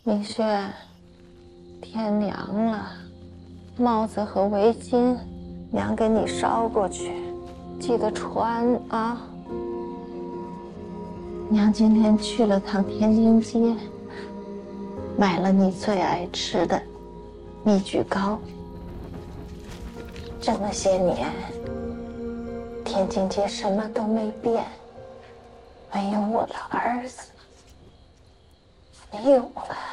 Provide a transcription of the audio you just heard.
明轩，天凉了，帽子和围巾，娘给你捎过去，记得穿啊。娘今天去了趟天津街，买了你最爱吃的蜜桔糕。这么些年，天津街什么都没变，没有我的儿子，没有了。